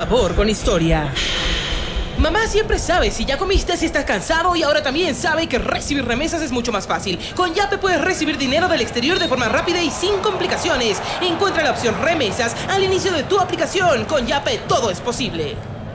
sabor con historia. Mamá siempre sabe si ya comiste, si estás cansado, y ahora también sabe que recibir remesas es mucho más fácil. Con Yape puedes recibir dinero del exterior de forma rápida y sin complicaciones. Encuentra la opción remesas al inicio de tu aplicación. Con Yape todo es posible.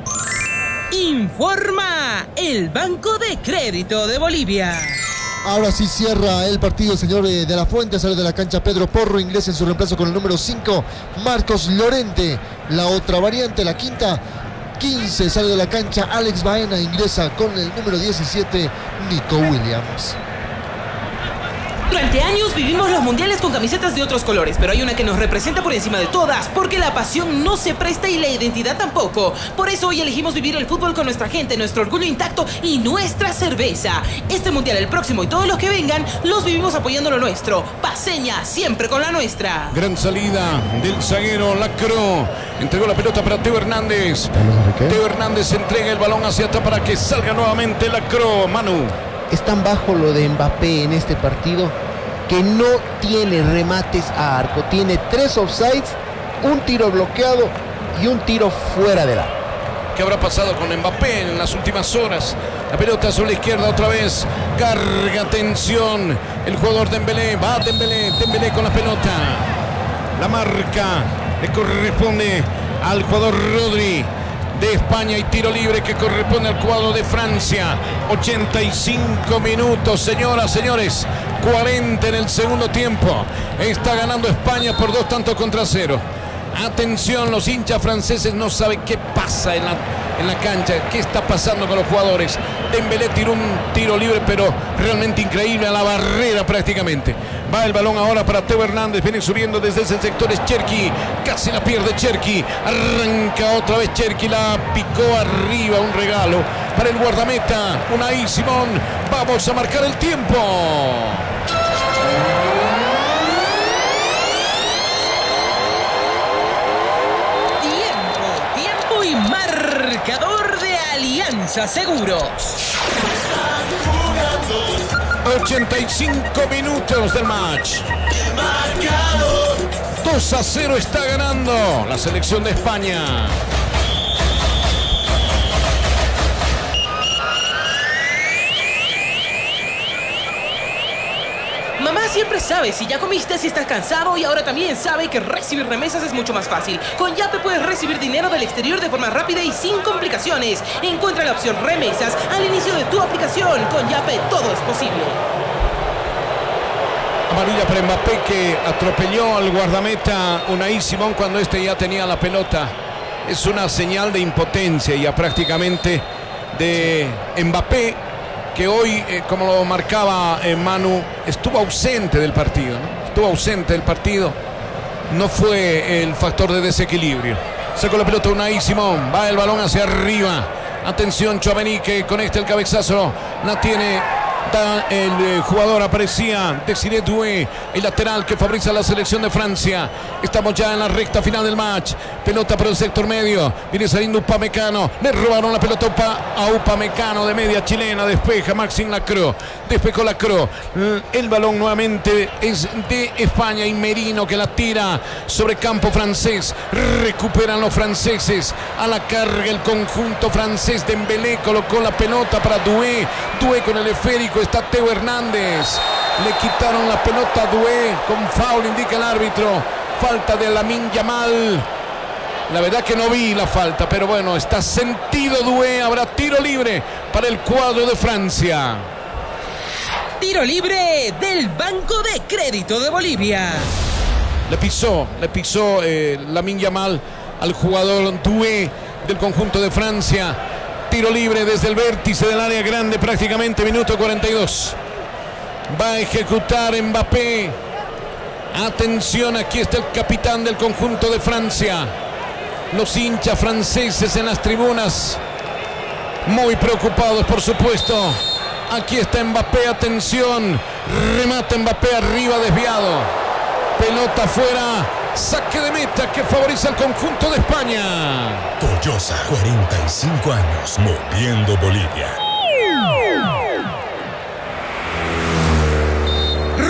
Informa el Banco de Crédito de Bolivia. Ahora sí cierra el partido el señor de la Fuente, sale de la cancha Pedro Porro, ingresa en su reemplazo con el número 5, Marcos Llorente. La otra variante, la quinta, 15, sale de la cancha Alex Baena, ingresa con el número 17, Nico Williams. Durante años vivimos los mundiales con camisetas de otros colores, pero hay una que nos representa por encima de todas, porque la pasión no se presta y la identidad tampoco. Por eso hoy elegimos vivir el fútbol con nuestra gente, nuestro orgullo intacto y nuestra cerveza. Este mundial, el próximo y todos los que vengan, los vivimos apoyando lo nuestro. Paceña, siempre con la nuestra. Gran salida del zaguero Lacro. Entregó la pelota para Teo Hernández. Teo Hernández entrega el balón hacia atrás para que salga nuevamente Lacro. Manu. Es tan bajo lo de Mbappé en este partido que no tiene remates a arco. Tiene 3 offsides, un tiro bloqueado y un tiro fuera del arco. ¿Qué habrá pasado con Mbappé en las últimas horas? La pelota sobre la izquierda otra vez. Carga tensión. El jugador Dembélé. Va Dembélé. Dembélé con la pelota. La marca le corresponde al jugador Rodri de España y tiro libre que corresponde al cuadro de Francia. 85 minutos, señoras, señores. 40 en el segundo tiempo. Está ganando España por 2-0. Atención, los hinchas franceses no saben qué pasa en la cancha, qué está pasando con los jugadores. Dembélé tiró un tiro libre, pero realmente increíble, a la barrera prácticamente. Va el balón ahora para Teo Hernández, viene subiendo desde ese sector, es Cherki, casi la pierde Cherki, arranca otra vez Cherki, la picó arriba, un regalo para el guardameta, Unai Simón. Vamos a marcar el tiempo. Tiempo y marcador de Alianza Seguros. 85 minutos del match. 2-0 está ganando la selección de España. Mamá siempre sabe si ya comiste, si estás cansado, y ahora también sabe que recibir remesas es mucho más fácil. Con Yape puedes recibir dinero del exterior de forma rápida y sin complicaciones. Encuentra la opción remesas al inicio de tu aplicación. Con Yape todo es posible. Amarilla para Mbappé, que atropelló al guardameta Unai Simón cuando este ya tenía la pelota. Es una señal de impotencia ya prácticamente de Mbappé, que hoy, como lo marcaba Manu, estuvo ausente del partido, ¿no? Estuvo ausente del partido. No fue el factor de desequilibrio. Sacó la pelota Unai Simón. Va el balón hacia arriba. Atención, Tchouaméni, que conecta el cabezazo. La tiene el jugador, aparecía Désiré Doué, el lateral que fabrica la selección de Francia. Estamos ya en la recta final del match. Pelota por el sector medio. Viene saliendo Upamecano. Le robaron la pelota a Upamecano de media chilena. Despeja Maxime Lacroix. Despejó Lacroix. El balón nuevamente es de España y Merino, que la tira sobre campo francés. Recuperan los franceses. A la carga el conjunto francés. Dembélé colocó la pelota para Doué. Doué con el esférico. Está Teo Hernández. Le quitaron la pelota a Doué con foul, indica el árbitro. Falta de Lamine Yamal. La verdad que no vi la falta, pero bueno, está sentido Doué. Habrá tiro libre para el cuadro de Francia. Tiro libre del Banco de Crédito de Bolivia. Le pisó Lamine Yamal al jugador Doué del conjunto de Francia. Tiro libre desde el vértice del área grande, prácticamente minuto 42. Va a ejecutar Mbappé. Atención, aquí está el capitán del conjunto de Francia. Los hinchas franceses en las tribunas, muy preocupados, por supuesto. Aquí está Mbappé, atención. Remata Mbappé arriba, desviado. Pelota fuera. Saque de meta que favorece al conjunto de España. Toyosa, 45 años moviendo Bolivia. Roda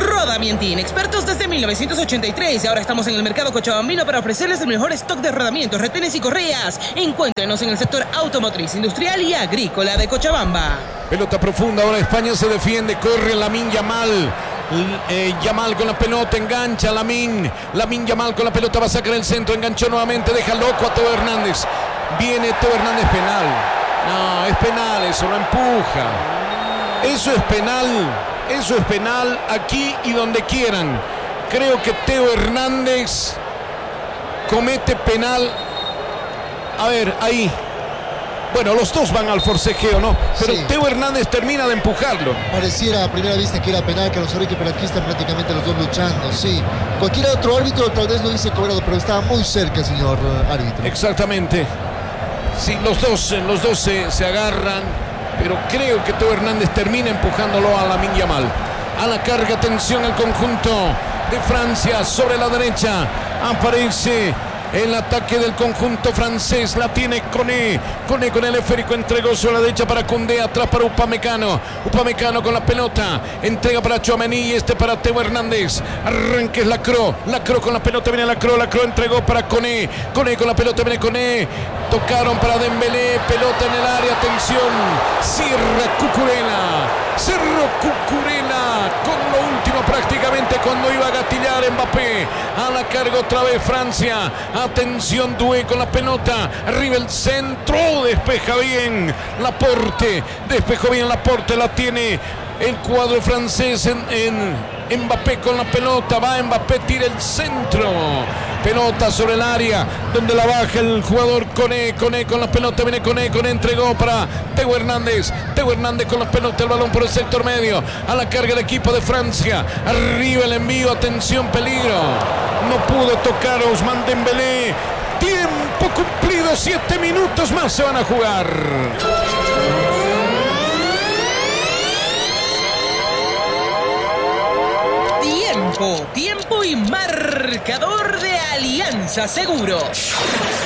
Rodamientín, expertos desde 1983. Ahora estamos en el mercado cochabambino para ofrecerles el mejor stock de rodamientos, retenes y correas. Encuéntrenos en el sector automotriz, industrial y agrícola de Cochabamba. Pelota profunda, ahora España se defiende, corre Lamine Yamal. Yamal con la pelota, engancha Lamine Yamal con la pelota, va a sacar el centro, enganchó nuevamente, deja loco a Teo Hernández. Viene Teo Hernández, penal. No, es penal, eso lo empuja. Eso es penal aquí y donde quieran. Creo que Teo Hernández comete penal. A ver, ahí. Bueno, los dos van al forcejeo, ¿no? Pero sí, Teo Hernández termina de empujarlo. Pareciera a primera vista que era penal, que los Oriki, pero aquí están prácticamente los dos luchando, sí. Cualquier otro árbitro tal vez lo dice cobrado, pero estaba muy cerca, señor árbitro. Exactamente. Sí, los dos se agarran, pero creo que Teo Hernández termina empujándolo a Lamine Yamal. A la carga, atención, el conjunto de Francia sobre la derecha. Aparece el ataque del conjunto francés, la tiene Koné con el esférico, entregó sobre la derecha para Koundé, atrás para Upamecano con la pelota, entrega para Tchouaméni y para Teo Hernández, arranque es Lacroix con la pelota, viene Lacroix entregó para Koné con la pelota, viene Koné, tocaron para Dembélé, pelota en el área, atención, cerró Cucurella con lo último prácticamente cuando iba a gatillar Mbappé. A la carga otra vez Francia, atención, Doué con la pelota, arriba el centro, despeja bien Laporte, la tiene el cuadro francés en Mbappé con la pelota, va Mbappé, tira el centro, pelota sobre el área, donde la baja el jugador Koné con la pelota, viene Koné entregó para Teo Hernández con la pelota, el balón por el sector medio, a la carga el equipo de Francia, arriba el envío, atención, peligro, no pudo tocar Ousmane Dembélé, tiempo cumplido, 7 minutos más se van a jugar. Tiempo y marcador de Alianza Seguros.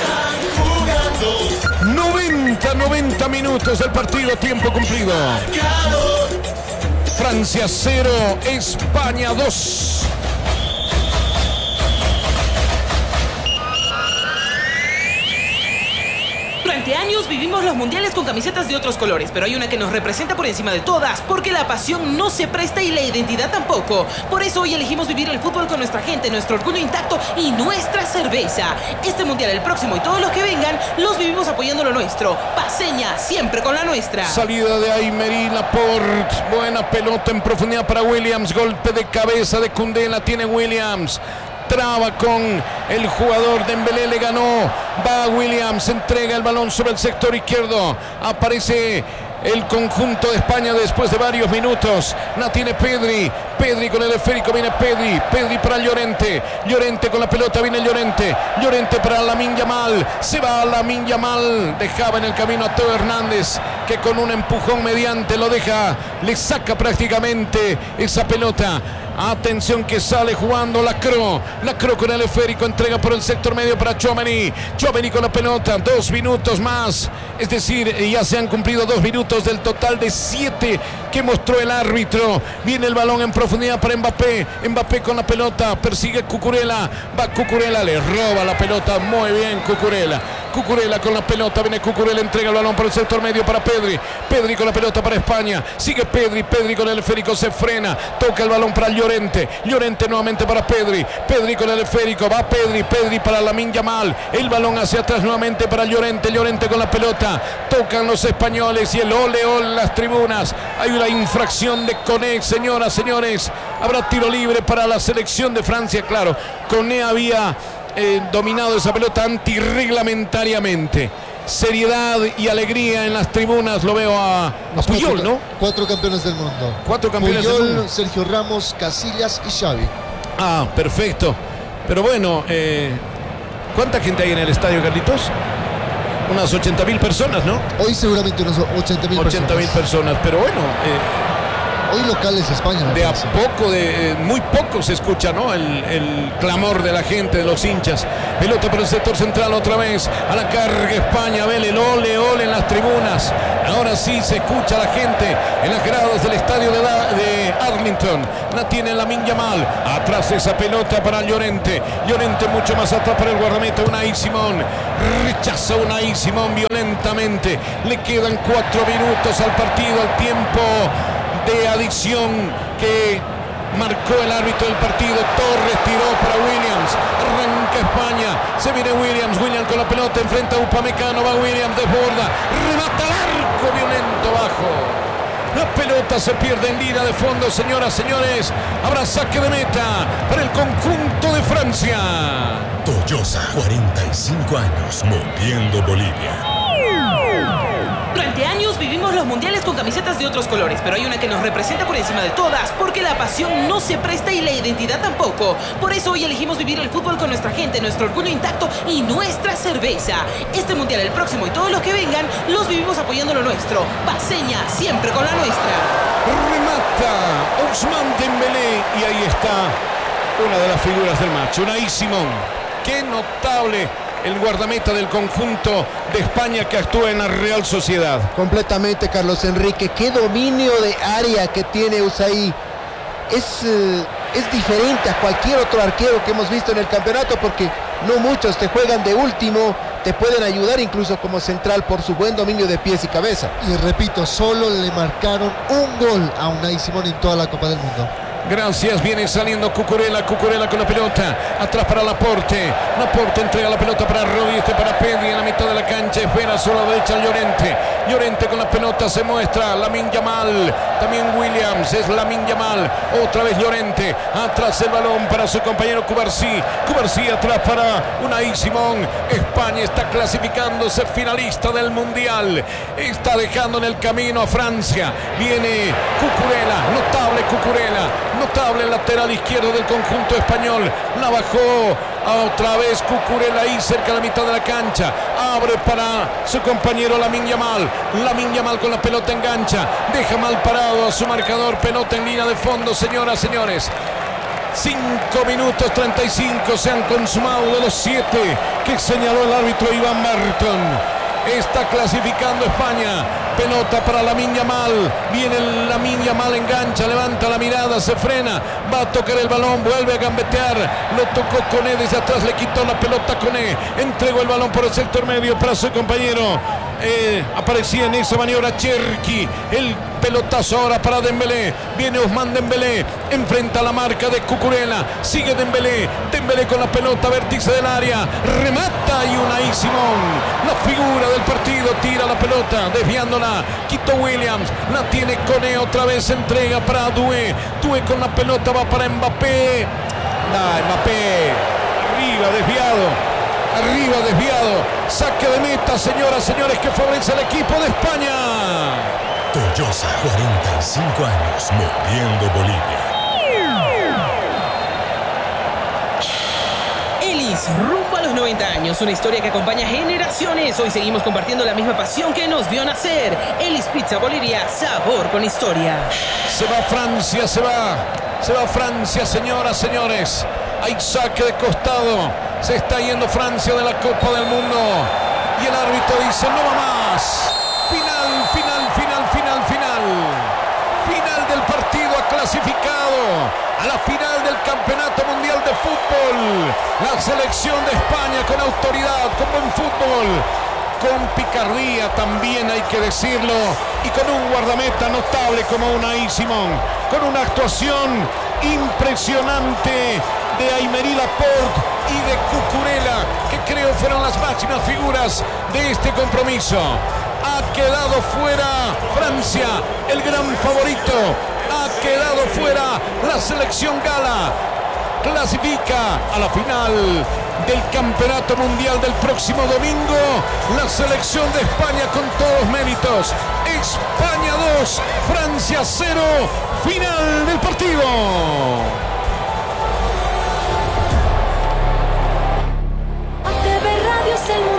90 minutos del partido, tiempo cumplido. Francia 0, España 2. Durante años vivimos los mundiales con camisetas de otros colores, pero hay una que nos representa por encima de todas, porque la pasión no se presta y la identidad tampoco. Por eso hoy elegimos vivir el fútbol con nuestra gente, nuestro orgullo intacto y nuestra cerveza. Este mundial, el próximo y todos los que vengan, los vivimos apoyando lo nuestro. Paseña, siempre con la nuestra. Salida de Aymeri Laporte, buena pelota en profundidad para Williams, golpe de cabeza de Koundé, la tiene Williams. Traba con el jugador Dembélé, le ganó, va Williams, entrega el balón sobre el sector izquierdo, aparece el conjunto de España después de varios minutos, la tiene Pedri con el esférico, viene Pedri para Llorente con la pelota, viene Llorente para Lamine Yamal, se va Lamine Yamal, dejaba en el camino a Teo Hernández, que con un empujón mediante lo deja, le saca prácticamente esa pelota. Atención que sale jugando Lacroix con el esférico, entrega por el sector medio para Tchouaméni con la pelota, 2 minutos más, es decir, ya se han cumplido 2 minutos del total de 7 que mostró el árbitro. Viene el balón en profundidad para Mbappé con la pelota, persigue Cucurella, va Cucurella, le roba la pelota, muy bien Cucurella con la pelota, viene Cucurella, entrega el balón por el sector medio para Pedri con la pelota para España, sigue Pedri con el esférico, se frena, toca el balón para Llorente nuevamente para Pedri con el esférico, va Pedri para Lamine Yamal, el balón hacia atrás nuevamente para Llorente con la pelota, tocan los españoles y el ole en las tribunas, hay una infracción de Koné, señoras, señores, habrá tiro libre para la selección de Francia, claro, Koné había dominado esa pelota antirreglamentariamente. Seriedad y alegría en las tribunas, lo veo a Puyol, ¿no? 4 campeones del mundo. 4 campeones Puyol, del mundo. Sergio Ramos, Casillas y Xavi. Ah, perfecto. Pero bueno, ¿cuánta gente hay en el estadio, Carlitos? Unas 80.000 personas, ¿no? Hoy seguramente unos 80.000 personas. 80.000 personas, pero bueno, Hoy locales España. De a poco, muy poco se escucha, ¿no? El clamor de la gente, de los hinchas. Pelota por el sector central otra vez. A la carga España. Vele el ole, ole en las tribunas. Ahora sí se escucha a la gente en las gradas del estadio de Arlington. La tiene Lamine Yamal. Atrás esa pelota para Llorente. Llorente mucho más atrás para el guardameta Unai Simón. Rechaza Unai Simón violentamente. Le quedan 4 minutos al partido, al tiempo de adición que marcó el árbitro del partido. Torres tiró para Williams. Arranca España. Se viene Williams. Williams con la pelota. Enfrenta a Upamecano. Va Williams. Desborda. Remata al arco. Violento bajo. La pelota se pierde en línea de fondo, señoras, señores. Habrá saque de meta para el conjunto de Francia. Toyosa, 45 años moviendo Bolivia. Durante años vivimos los mundiales con camisetas de otros colores, pero hay una que nos representa por encima de todas, porque la pasión no se presta y la identidad tampoco. Por eso hoy elegimos vivir el fútbol con nuestra gente, nuestro orgullo intacto y nuestra cerveza. Este mundial, el próximo y todos los que vengan, los vivimos apoyando lo nuestro. Paseña, siempre con la nuestra. Remata Ousmane Dembélé y ahí está una de las figuras del match, Unai Simón. Qué notable el guardameta del conjunto de España que actúa en la Real Sociedad. Completamente, Carlos Enrique. Qué dominio de área que tiene Usai. Es diferente a cualquier otro arquero que hemos visto en el campeonato, porque no muchos te juegan de último, te pueden ayudar incluso como central por su buen dominio de pies y cabeza. Y repito, solo le marcaron un gol a Unai Simón en toda la Copa del Mundo. Gracias, viene saliendo Cucurella con la pelota, atrás para Laporte entrega la pelota para Rodri, para Pedri en la mitad de la cancha, espera solo a la derecha Llorente con la pelota se muestra, Lamine Yamal, también Williams, es Lamine Yamal, otra vez Llorente, atrás el balón para su compañero Cubarsí atrás para Unai Simón. España está clasificándose finalista del Mundial, está dejando en el camino a Francia, viene notable el lateral izquierdo del conjunto español, la bajó otra vez Cucurella ahí cerca de la mitad de la cancha, abre para su compañero Lamine Yamal con la pelota engancha, deja mal parado a su marcador, pelota en línea de fondo, señoras, señores. 5 minutos 35 se han consumado de los 7 que señaló el árbitro Iván Marton. Está clasificando España. Pelota para Lamine Yamal. Viene Lamine Yamal, engancha, levanta la mirada, se frena. Va a tocar el balón, vuelve a gambetear. Lo tocó Koné desde atrás, le quitó la pelota Koné. Entregó el balón por el sector medio para su compañero. Aparecía en esa maniobra Cherki. El pelotazo ahora para Dembélé. Viene Ousmane Dembélé. Enfrenta la marca de Cucurella. Sigue Dembélé con la pelota, vértice del área. Remata y Unai Simón. La figura del partido tira la pelota, desviándola. Quito Williams. La tiene Koné otra vez. Entrega para Doué. Doué con la pelota va para Mbappé. Mbappé. Arriba desviado. Saque de meta, señoras, señores, que favorece al equipo de España. Toyosa, 45 años moviendo Bolivia. Elis, rumbo a los 90 años, una historia que acompaña generaciones. Hoy seguimos compartiendo la misma pasión que nos vio nacer. Elis Pizza Bolivia, sabor con historia. Se va Francia, se va Francia, señoras, señores. Hay saque de costado. Se está yendo Francia de la Copa del Mundo. Y el árbitro dice, no va más. Final del partido, ha clasificado a la final del Campeonato Mundial de Fútbol. La selección de España con autoridad, con buen fútbol, con picardía también hay que decirlo, y con un guardameta notable como Unai Simón, con una actuación impresionante de Aymeric Laporte y de Cucurella, que creo fueron las máximas figuras de este compromiso. Ha quedado fuera Francia, el gran favorito. Ha quedado fuera la selección gala. Clasifica a la final del Campeonato Mundial del próximo domingo la selección de España con todos los méritos. España 2, Francia 0. Final del partido. Es el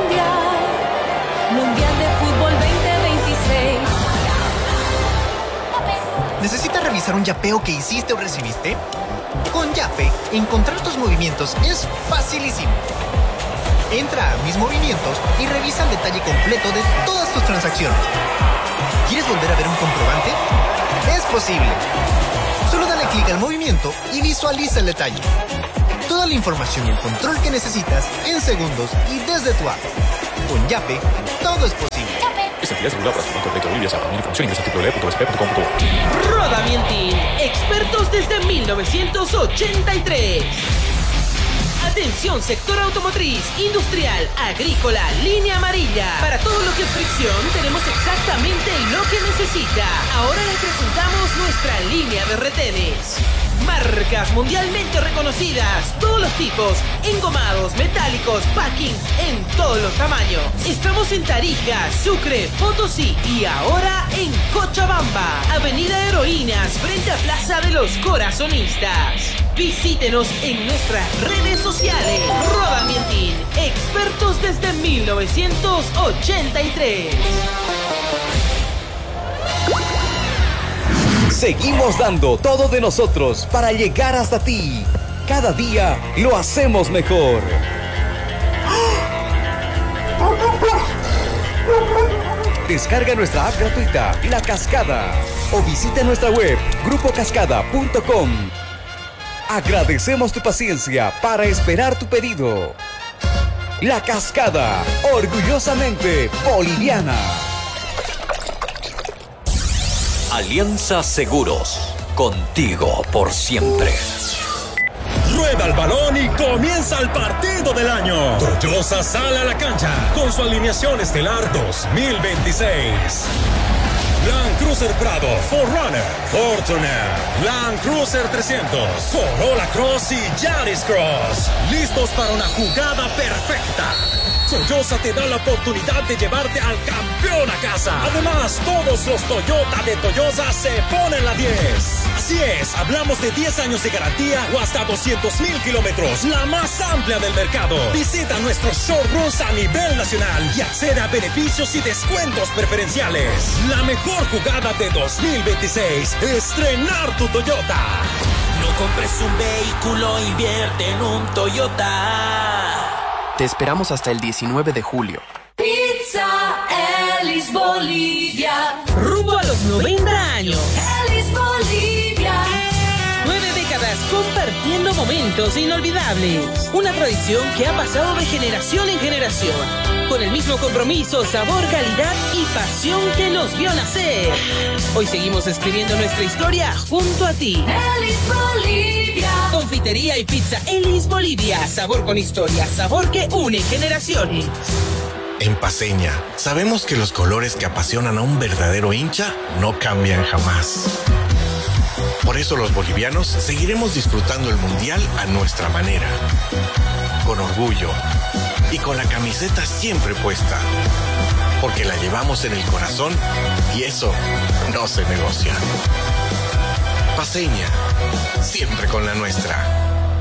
Mundial de Fútbol 2026. ¿Necesitas revisar un yapeo que hiciste o recibiste? Con Yape, encontrar tus movimientos es facilísimo. Entra a Mis Movimientos y revisa el detalle completo de todas tus transacciones. ¿Quieres volver a ver un comprobante? Es posible. Solo dale clic al movimiento y visualiza el detalle. Toda la información y el control que necesitas en segundos y desde tu app. Con Yape, todo es posible. Esta entidad es regulada por la Banco de Bolivia. Para más información ingresa a www.bsp.com.co. Rodamientin, expertos desde 1983. Atención, sector automotriz, industrial, agrícola, línea amarilla. Para todo lo que es fricción, tenemos exactamente lo que necesita. Ahora le presentamos nuestra línea de retenes. Marcas mundialmente reconocidas, todos los tipos, engomados, metálicos, packings, en todos los tamaños. Estamos en Tarija, Sucre, Potosí y ahora en Cochabamba, Avenida Heroínas, frente a Plaza de los Corazonistas. Visítenos en nuestras redes sociales. Rodamientin, expertos desde 1983. Seguimos dando todo de nosotros para llegar hasta ti. Cada día lo hacemos mejor. Descarga nuestra app gratuita, La Cascada, o visita nuestra web, grupocascada.com. Agradecemos tu paciencia para esperar tu pedido. La Cascada, orgullosamente boliviana. Alianza Seguros, contigo por siempre. Rueda el balón y comienza el partido del año. Toyosa sale a la cancha con su alineación estelar 2026. Land Cruiser Prado, 4Runner, Fortuner, Land Cruiser 300, Corolla Cross y Yaris Cross. Listos para una jugada perfecta. Toyosa te da la oportunidad de llevarte al campeón a casa. Además, todos los Toyota de Toyosa se ponen la 10. Así es, hablamos de 10 años de garantía o hasta 200,000 kilómetros, la más amplia del mercado. Visita nuestros showrooms a nivel nacional y accede a beneficios y descuentos preferenciales. La mejor jugada de 2026, estrenar tu Toyota. No compres un vehículo, invierte en un Toyota. Te esperamos hasta el 19 de julio. Pizza Elis Bolivia. Rumbo a los 90 años. Elis Bolivia. 9 décadas compartiendo momentos inolvidables. Una tradición que ha pasado de generación en generación. Con el mismo compromiso, sabor, calidad y pasión que nos vio nacer. Hoy seguimos escribiendo nuestra historia junto a ti. Elis Bolivia. Confitería y pizza Elis Bolivia. Sabor con historia, sabor que une generaciones. En Paceña, sabemos que los colores que apasionan a un verdadero hincha no cambian jamás. Por eso los bolivianos seguiremos disfrutando el Mundial a nuestra manera. Con orgullo y con la camiseta siempre puesta. Porque la llevamos en el corazón y eso no se negocia. Paceña, siempre con la nuestra.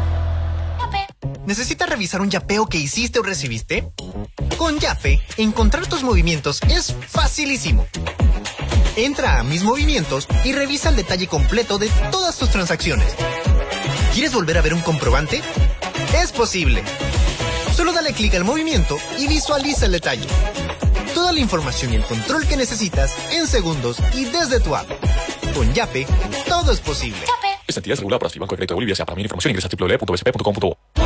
¿Necesitas revisar un yapeo que hiciste o recibiste? Con Yape, encontrar tus movimientos es facilísimo. Entra a Mis Movimientos y revisa el detalle completo de todas tus transacciones. ¿Quieres volver a ver un comprobante? Es posible. Solo dale clic al movimiento y visualiza el detalle. Toda la información y el control que necesitas en segundos y desde tu app. Con Yape, todo es posible. Esta entidad es regulada por la Banco de Bolivia. Para más información ingresa a www.bsp.com.co.